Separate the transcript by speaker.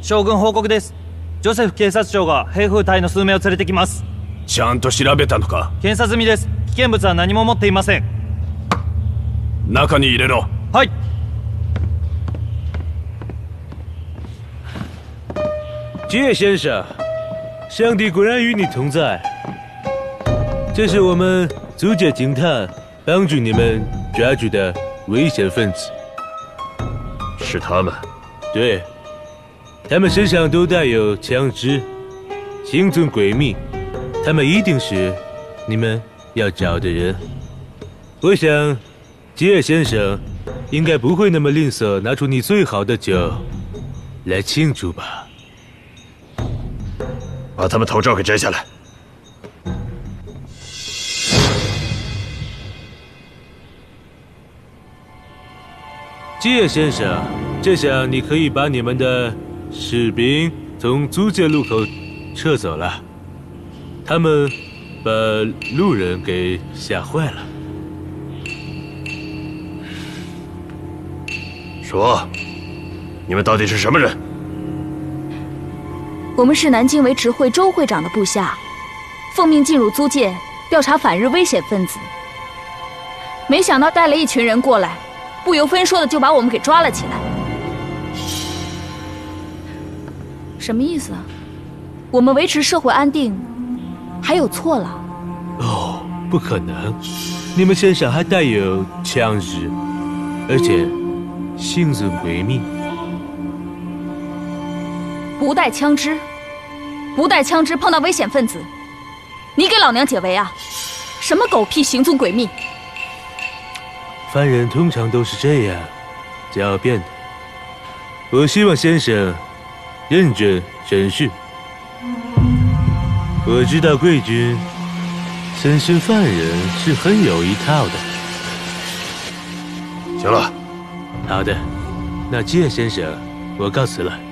Speaker 1: 将軍報告です。ジョセフ警察長が兵風隊の数名を連れてきます。
Speaker 2: ちゃんと調べたのか？
Speaker 1: 検査済みです。危険物は何も持っていません。
Speaker 2: 中に入れろ。
Speaker 1: はい。
Speaker 3: 杰先生，上帝果然与你同在。这是我们租界警探帮助你们抓住的危险分子。
Speaker 2: 是他们？
Speaker 3: 对，他们身上都带有枪支，行踪诡秘，他们一定是你们要找的人。我想，吉尔先生应该不会那么吝啬，拿出你最好的酒来庆祝吧？
Speaker 2: 把他们头罩给摘下来。
Speaker 3: 吉尔先生，这下你可以把你们的士兵从租界路口撤走了。他们把路人给吓坏了。
Speaker 2: 说，你们到底是什么人？
Speaker 4: 我们是南京为执会周会长的部下，奉命进入租界调查反日危险分子。没想到带了一群人过来，不由分说的就把我们给抓了起来。什么意思啊？我们维持社会安定，还有错了？
Speaker 3: 哦，不可能！你们身上还带有枪支，而且行踪诡秘。
Speaker 4: 不带枪支，不带枪支碰到危险分子，你给老娘解围啊！什么狗屁行踪诡秘！
Speaker 3: 犯人通常都是这样，狡辩的。我希望先生认真审讯。我知道贵军审讯犯人是很有一套的。
Speaker 2: 行了。
Speaker 3: 好的，那吉尔先生，我告辞了。